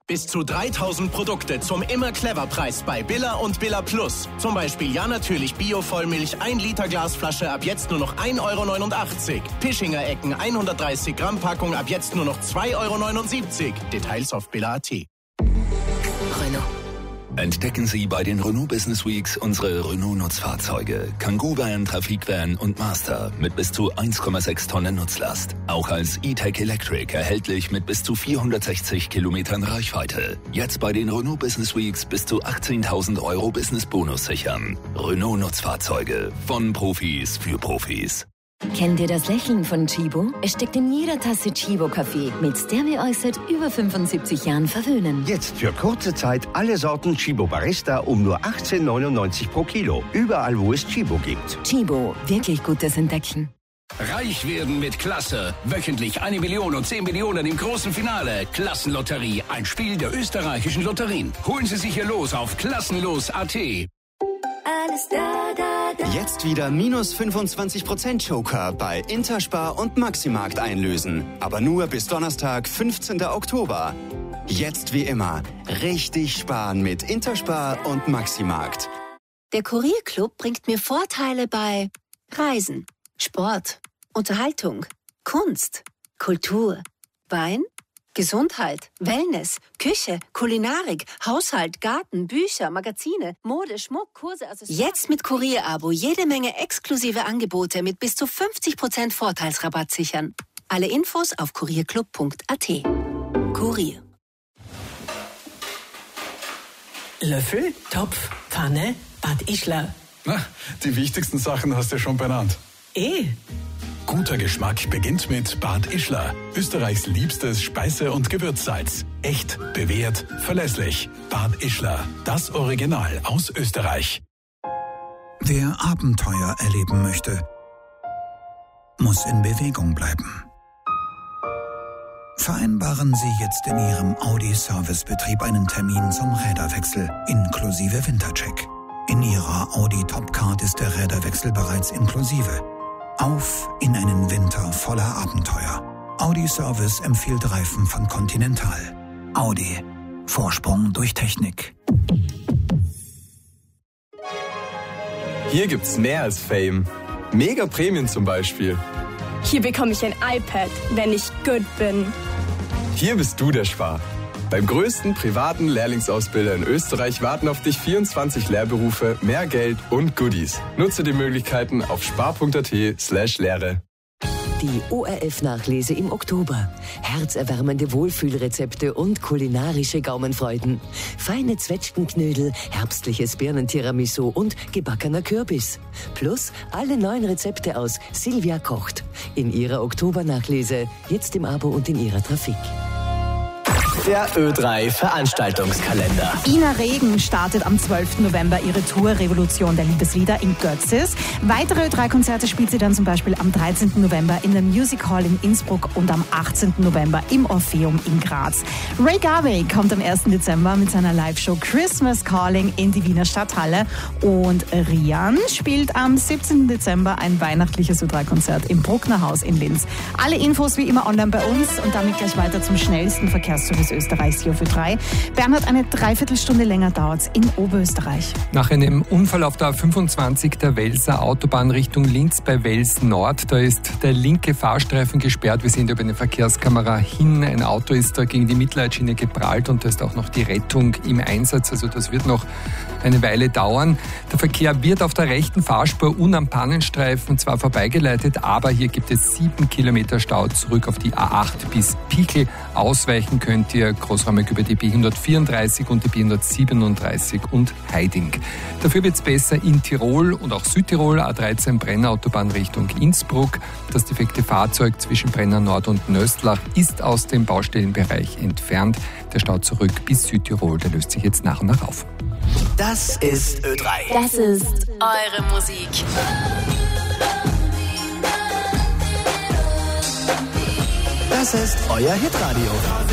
Bis zu 3000 Produkte zum Immer-Clever-Preis bei Billa und Billa Plus. Zum Beispiel Ja natürlich Bio-Vollmilch 1 Liter Glasflasche ab jetzt nur noch 1,89 €. Pischinger Ecken 130 Gramm Packung ab jetzt nur noch 2,79 €. Details auf billa.at. Renault. Entdecken Sie bei den Renault Business Weeks unsere Renault-Nutzfahrzeuge. Kangoo Van, Trafikvan und Master mit bis zu 1,6 Tonnen Nutzlast. Auch als E-Tech Electric erhältlich mit bis zu 460 Kilometern Reichweite. Jetzt bei den Renault Business Weeks bis zu 18.000 € Business-Bonus sichern. Renault-Nutzfahrzeuge von Profis für Profis. Kennt ihr das Lächeln von Chibo? Es steckt in jeder Tasse Chibo-Kaffee, mit der wir euch seit über 75 Jahren verwöhnen. Jetzt für kurze Zeit alle Sorten Chibo Barista um nur 18,99 € pro Kilo. Überall, wo es Chibo gibt. Chibo, wirklich gutes Entdecken. Reich werden mit Klasse. Wöchentlich 1 Million und 10 Millionen im großen Finale. Klassenlotterie, ein Spiel der österreichischen Lotterien. Holen Sie sich Ihr Los auf klassenlos.at. Alles da, da, da. Jetzt wieder minus 25% Joker bei Interspar und Maximarkt einlösen. Aber nur bis Donnerstag, 15. Oktober. Jetzt wie immer, richtig sparen mit Interspar und Maximarkt. Der Kurierclub bringt mir Vorteile bei Reisen, Sport, Unterhaltung, Kunst, Kultur, Wein, Gesundheit, Wellness, Küche, Kulinarik, Haushalt, Garten, Bücher, Magazine, Mode, Schmuck, Kurse, Accessoires. Jetzt mit Kurier-Abo jede Menge exklusive Angebote mit bis zu 50% Vorteilsrabatt sichern. Alle Infos auf kurierclub.at. Kurier. Löffel, Topf, Pfanne, Bad Ischler. Na, die wichtigsten Sachen hast du schon benannt. Guter Geschmack beginnt mit Bad Ischler. Österreichs liebstes Speise- und Gewürzsalz. Echt, bewährt, verlässlich. Bad Ischler, das Original aus Österreich. Wer Abenteuer erleben möchte, muss in Bewegung bleiben. Vereinbaren Sie jetzt in Ihrem Audi-Servicebetrieb einen Termin zum Räderwechsel inklusive Wintercheck. In Ihrer Audi Topcard ist der Räderwechsel bereits inklusive. Auf in einen Winter voller Abenteuer. Audi Service empfiehlt Reifen von Continental. Audi. Vorsprung durch Technik. Hier gibt's mehr als Fame. Mega Prämien zum Beispiel. Hier bekomme ich ein iPad, wenn ich gut bin. Hier bist du der Spar. Beim größten privaten Lehrlingsausbilder in Österreich warten auf dich 24 Lehrberufe, mehr Geld und Goodies. Nutze die Möglichkeiten auf spar.at/Lehre. Die ORF-Nachlese im Oktober. Herzerwärmende Wohlfühlrezepte und kulinarische Gaumenfreuden. Feine Zwetschgenknödel, herbstliches Birnentiramisu und gebackener Kürbis. Plus alle neuen Rezepte aus Silvia kocht. In ihrer Oktober-Nachlese, jetzt im Abo und in ihrer Trafik. Der Ö3 Veranstaltungskalender. Ina Regen startet am 12. November ihre Tour Revolution der Liebeslieder in Götzis. Weitere Ö3-Konzerte spielt sie dann zum Beispiel am 13. November in der Music Hall in Innsbruck und am 18. November im Orpheum in Graz. Ray Garvey kommt am 1. Dezember mit seiner Live-Show Christmas Calling in die Wiener Stadthalle. Und Rian spielt am 17. Dezember ein weihnachtliches Ö3-Konzert im Brucknerhaus in Linz. Alle Infos wie immer online bei uns und damit gleich weiter zum schnellsten Verkehrsservice Österreichs hier für 3. Bernhard, eine Dreiviertelstunde länger dauert es in Oberösterreich. Nach einem Unfall auf der A25 der Welser Autobahn Richtung Linz bei Wels Nord, da ist der linke Fahrstreifen gesperrt. Wir sehen über eine Verkehrskamera hin. Ein Auto ist da gegen die Mittelleitschiene geprallt und da ist auch noch die Rettung im Einsatz. Also das wird noch eine Weile dauern. Der Verkehr wird auf der rechten Fahrspur und am Pannenstreifen zwar vorbeigeleitet, aber hier gibt es 7 Kilometer Stau zurück auf die A8 bis Pickel. Ausweichen könnt ihr großräumig über die B134 und die B137 und Heiding. Dafür wird es besser in Tirol und auch Südtirol, A13 Brenner-Autobahn Richtung Innsbruck. Das defekte Fahrzeug zwischen Brenner Nord und Nöstlach ist aus dem Baustellenbereich entfernt. Der Stau zurück bis Südtirol, der löst sich jetzt nach und nach auf. Das ist Ö3. Das ist eure Musik. Das ist euer Hitradio.